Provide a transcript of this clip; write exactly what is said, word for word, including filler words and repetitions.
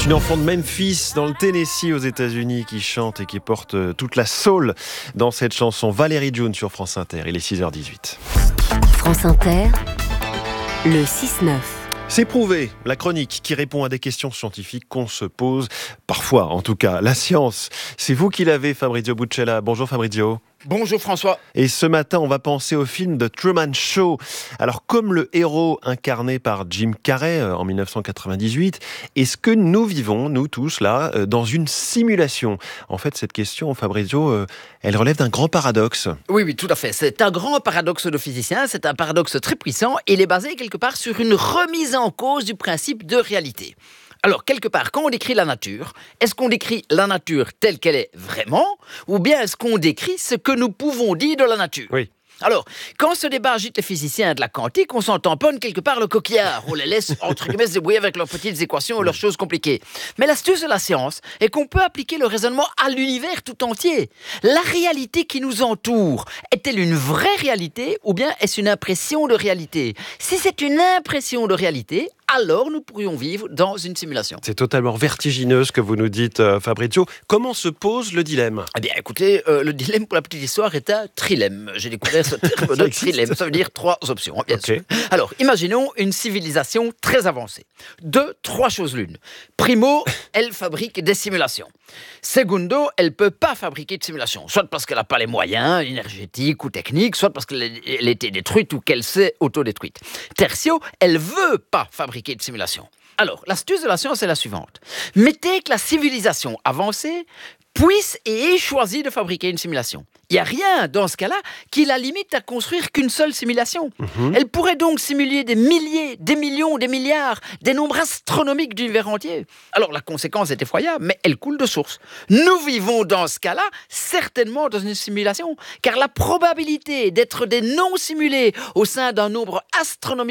une enfant de Memphis, dans le Tennessee aux États-Unis, qui chante et qui porte toute la soul dans cette chanson. Valérie June sur France Inter. Il est six heures dix-huit. France Inter, le six neuf. C'est prouvé, la chronique qui répond à des questions scientifiques qu'on se pose, parfois en tout cas. La science, c'est vous qui l'avez, Fabrizio Buccella. Bonjour Fabrizio. Bonjour François. Et ce matin, on va penser au film The Truman Show. Alors, comme le héros incarné par Jim Carrey en dix-neuf cent quatre-vingt-dix-huit, est-ce que nous vivons, nous tous là, dans une simulation ? En fait, cette question, Fabrizio, elle relève d'un grand paradoxe. Oui, oui, tout à fait. C'est un grand paradoxe de physicien, c'est un paradoxe très puissant. Il est basé quelque part sur une remise en cause du principe de réalité. Alors, quelque part, quand on décrit la nature, est-ce qu'on décrit la nature telle qu'elle est vraiment, ou bien est-ce qu'on décrit ce que nous pouvons dire de la nature ? Oui. Alors, quand ce débat agite les physiciens de la quantique, on s'en tamponne quelque part le coquillard. On les laisse, entre guillemets, se débrouiller avec leurs petites équations ou leurs choses compliquées. Mais l'astuce de la science est qu'on peut appliquer le raisonnement à l'univers tout entier. La réalité qui nous entoure, est-elle une vraie réalité ou bien est-ce une impression de réalité ? Si c'est une impression de réalité, alors nous pourrions vivre dans une simulation. C'est totalement vertigineux ce que vous nous dites, euh, Fabrizio. Comment se pose le dilemme ? Eh bien, écoutez, euh, le dilemme pour la petite histoire est un trilemme. J'ai découvert ce terme de trilemme. Ça veut dire trois options, bien okay. sûr. Alors, imaginons une civilisation très avancée. Deux, trois choses l'une. Primo, elle fabrique des simulations. Segundo, elle ne peut pas fabriquer de simulations. Soit parce qu'elle n'a pas les moyens énergétiques ou techniques, soit parce qu'elle a été détruite ou qu'elle s'est autodétruite. Tertio, elle ne veut pas fabriquer de simulation. Alors, l'astuce de la science est la suivante. Mettez que la civilisation avancée puisse et ait choisi de fabriquer une simulation. Il n'y a rien, dans ce cas-là, qui la limite à construire qu'une seule simulation. Mmh. Elle pourrait donc simuler des milliers, des millions, des milliards, des nombres astronomiques d'univers entier. Alors, la conséquence est effroyable, mais elle coule de source. Nous vivons, dans ce cas-là, certainement dans une simulation, car la probabilité d'être des non-simulés au sein d'un nombre astronomique